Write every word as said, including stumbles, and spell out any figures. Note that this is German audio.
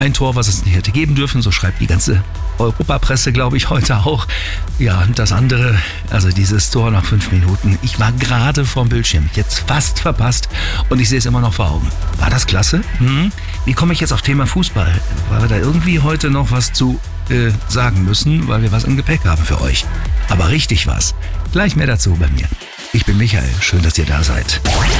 Ein Tor, was es nicht hätte geben dürfen, so schreibt die ganze Europapresse, glaube ich, heute auch. Ja, und das andere, also dieses Tor nach fünf Minuten. Ich war gerade vorm Bildschirm, jetzt fast verpasst und ich sehe es immer noch vor Augen. War das klasse? Hm? Wie komme ich jetzt auf Thema Fußball? Weil wir da irgendwie heute noch was zu äh, sagen müssen, weil wir was im Gepäck haben für euch. Aber richtig was. Gleich mehr dazu bei mir. Ich bin Michael, schön, dass ihr da seid.